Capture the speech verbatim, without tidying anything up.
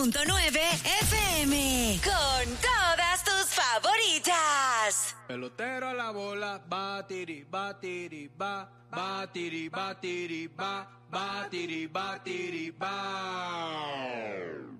punto nueve F M. Con todas tus favoritas. Pelotero a la bola, batiri, batiri, ba, batiri, batiri, ba, batiri, batiri, ba.